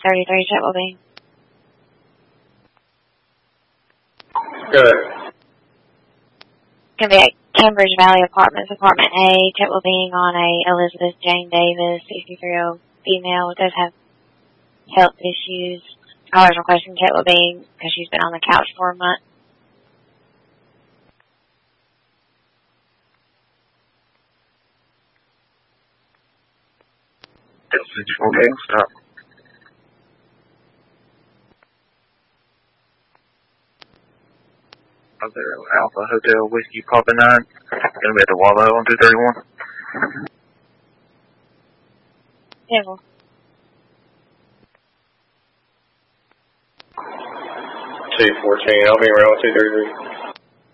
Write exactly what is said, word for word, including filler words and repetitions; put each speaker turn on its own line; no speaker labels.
thirty-three, Chet Levine.
Good.
Gonna be at Cambridge Valley Apartments, Apartment A, Chet Levine on a Elizabeth Jane Davis, sixty-three-year-old female, does have health issues. Callers requesting Chet Levine because she's been on the couch for a month.
Okay, stop. Other Alpha Hotel Whiskey Papa nine. Gonna be at the Wallow on two thirty-one.
Yeah, well.
two fourteen, I'll be around two thirty-three.